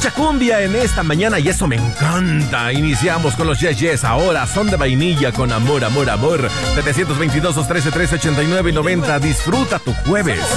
Mucha cumbia en esta mañana y eso me encanta. Iniciamos con los Yes Yes. Ahora Son de Vainilla con Amor, Amor, Amor. 722-213-1389 y 90. Disfruta tu jueves.